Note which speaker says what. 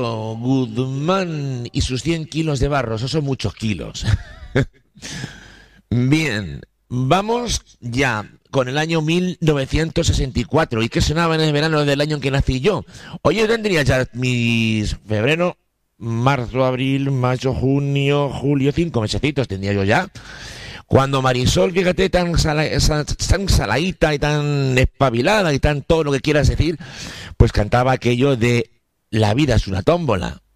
Speaker 1: Guzmán y sus 100 kilos de barro, esos son muchos kilos. Bien, vamos ya con el año 1964. ¿Y qué sonaba en el verano del año en que nací yo? Oye, yo tendría ya mis febrero, marzo, abril, mayo, junio, julio, 5 mesecitos tendría yo ya. Cuando Marisol, fíjate, tan saladita y tan espabilada y tan todo lo que quieras decir, pues cantaba aquello de La vida es una tómbola.